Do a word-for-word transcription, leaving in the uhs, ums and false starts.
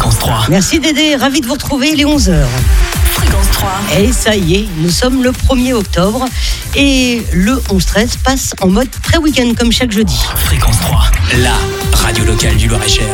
Fréquence trois. Merci Dédé, ravi de vous retrouver, il est onze heures. Fréquence trois. Et ça y est, nous sommes le premier octobre et le onze treize passe en mode pré-week-end comme chaque jeudi. Fréquence trois, la radio locale du Loir-et-Cher.